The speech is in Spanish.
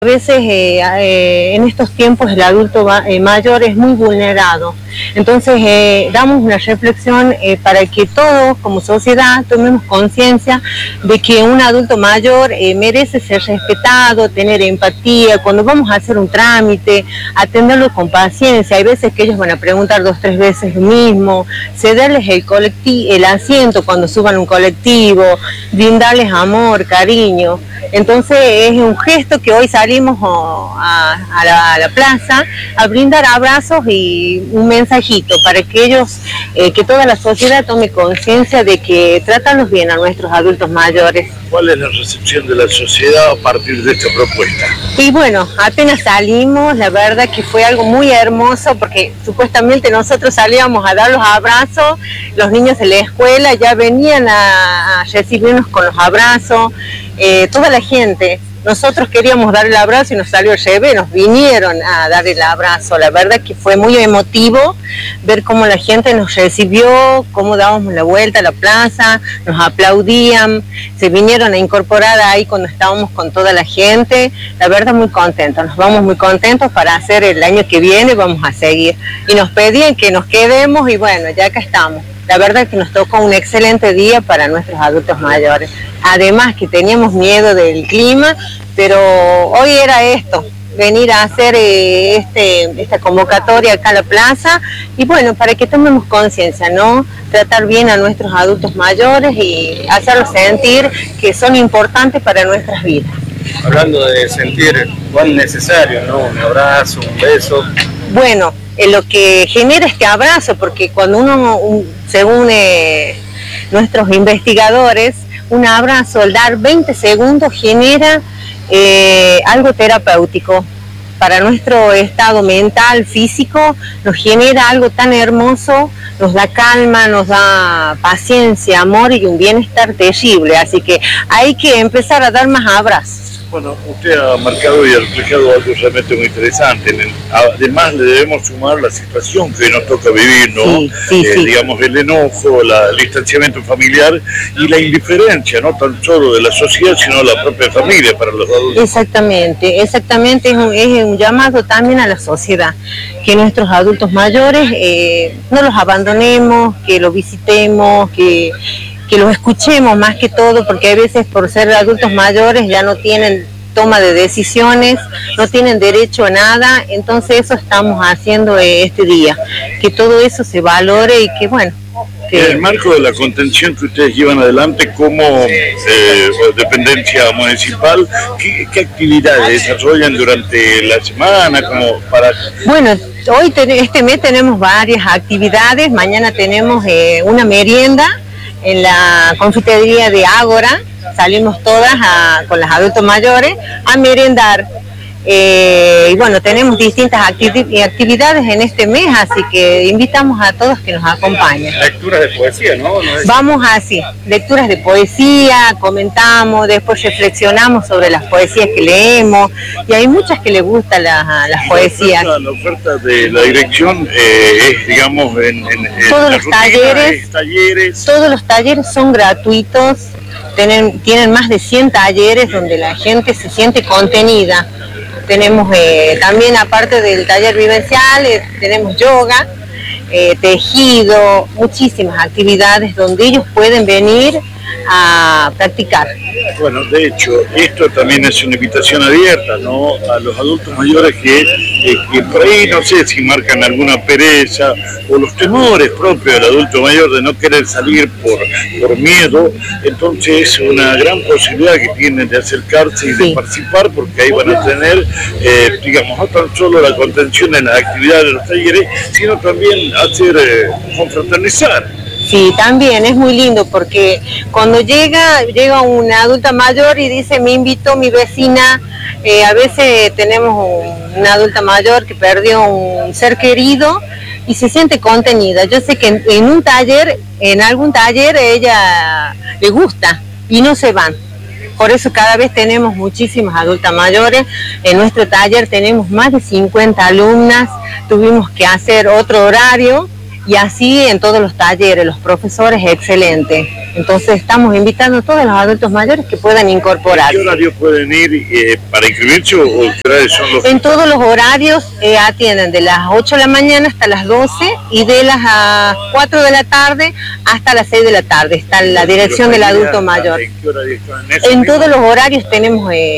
A veces en estos tiempos el adulto mayor es muy vulnerado, entonces damos una reflexión para que todos como sociedad tomemos conciencia de que un adulto mayor merece ser respetado, tener empatía, cuando vamos a hacer un trámite, atenderlo con paciencia. Hay veces que ellos van a preguntar 2 o 3 veces lo mismo, cederles el asiento cuando suban un colectivo, brindarles amor, cariño. Entonces es un gesto que hoy salimos a la plaza a brindar abrazos y un mensajito para que ellos, que toda la sociedad tome conciencia de que tratarlos bien a nuestros adultos mayores. ¿Cuál es la recepción de la sociedad a partir de esta propuesta? Y bueno, apenas salimos, la verdad que fue algo muy hermoso porque supuestamente nosotros salíamos a dar los abrazos, los niños de la escuela ya venían a recibirnos con los abrazos, toda la gente. Nosotros queríamos dar el abrazo y nos salió el revés, nos vinieron a dar el abrazo. La verdad que fue muy emotivo ver cómo la gente nos recibió, cómo dábamos la vuelta a la plaza, nos aplaudían, se vinieron a incorporar ahí cuando estábamos con toda la gente. La verdad muy contentos, nos vamos muy contentos para hacer el año que viene, vamos a seguir. Y nos pedían que nos quedemos y bueno, ya acá estamos. La verdad que nos tocó un excelente día para nuestros adultos mayores. Además que teníamos miedo del clima, pero hoy era esto, venir a hacer esta convocatoria acá a la plaza y bueno, para que tomemos conciencia, ¿no? Tratar bien a nuestros adultos mayores y hacerlos sentir que son importantes para nuestras vidas. Hablando de sentir cuán necesario, ¿no? Un abrazo, un beso. Bueno, lo que genera este abrazo, porque cuando según nuestros investigadores, un abrazo al dar 20 segundos genera algo terapéutico para nuestro estado mental, físico, nos genera algo tan hermoso, nos da calma, nos da paciencia, amor y un bienestar terrible, así que hay que empezar a dar más abrazos. Bueno, usted ha marcado y ha reflejado algo realmente muy interesante. Además, le debemos sumar la situación que hoy nos toca vivir, ¿no? Sí. Digamos, el enojo, el distanciamiento familiar y la indiferencia, no tan solo de la sociedad, sino de la propia familia para los adultos. Exactamente, es un llamado también a la sociedad, que nuestros adultos mayores no los abandonemos, que los visitemos, que los escuchemos más que todo, porque a veces por ser adultos mayores ya no tienen toma de decisiones, no tienen derecho a nada, entonces eso estamos haciendo este día, que todo eso se valore y que bueno. En el marco de la contención que ustedes llevan adelante como dependencia municipal, ¿qué actividades desarrollan durante la semana? Bueno, hoy este mes tenemos varias actividades, mañana tenemos una merienda en la confitería de Ágora, salimos todas con los adultos mayores a merendar. Y bueno, tenemos distintas actividades en este mes, así que invitamos a todos que nos acompañen. Lecturas de poesía, ¿no? Vamos así, lecturas de poesía, comentamos, después reflexionamos sobre las poesías que leemos, y hay muchas que les gustan las poesías. La oferta de la dirección es, digamos, todos los talleres. Todos los talleres son gratuitos, tienen más de 100 talleres donde la gente se siente contenida. Tenemos también, aparte del taller vivencial, tenemos yoga, tejido, muchísimas actividades donde ellos pueden venir a practicar. Bueno, de hecho, esto también es una invitación abierta, ¿no? A los adultos mayores que por ahí, no sé si marcan alguna pereza o los temores propios del adulto mayor de no querer salir por miedo, entonces es una gran posibilidad que tienen de acercarse y de participar, porque ahí van a tener, digamos, no tan solo la contención en las actividades de los talleres, sino también hacer confraternizar. Sí, también es muy lindo porque cuando llega una adulta mayor y dice, me invitó mi vecina, a veces tenemos una adulta mayor que perdió un ser querido y se siente contenida. Yo sé que en algún taller ella le gusta y no se van. Por eso cada vez tenemos muchísimas adultas mayores. En nuestro taller tenemos más de 50 alumnas, tuvimos que hacer otro horario y así en todos los talleres, los profesores, excelente. Entonces estamos invitando a todos los adultos mayores que puedan incorporarse. ¿En qué horario pueden ir para inscribirse o qué horarios son los? En todos los horarios atienden de las 8 de la mañana hasta las 12 y de las 4 de la tarde hasta las 6 de la tarde. Está la dirección del adulto mayor. ¿En qué horario están? En todos los horarios tenemos